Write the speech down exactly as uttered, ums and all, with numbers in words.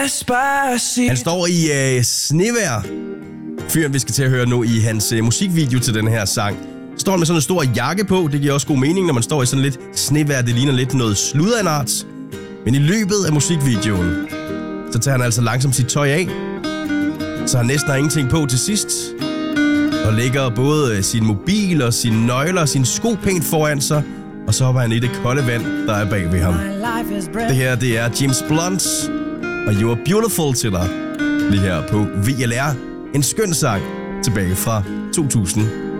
Han står i øh, snevejr. Fyren, vi skal til at høre nu i hans øh, musikvideo til den her sang. Står han med sådan en stor jakke på. Det giver også god mening, når man står i sådan lidt snevejr. Det ligner lidt noget slud af en art. Men i løbet af musikvideoen, så tager han altså langsomt sit tøj af. Så han næsten har ingenting på til sidst. Og lægger både sin mobil og sine nøgler og sine sko pænt foran sig. Og så hopper han i det kolde vand, der er bag ved ham. Det her, det er James Blunt og You Are Beautiful til dig. Lige her på V L R. En skøn sang tilbage fra to tusind